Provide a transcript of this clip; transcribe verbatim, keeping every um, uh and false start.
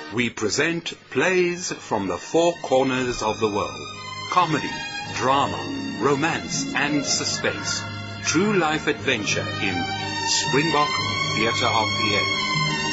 we present plays from the four corners of the world. Comedy, drama, romance and suspense. True life adventure in Springbok Theatre of the Air.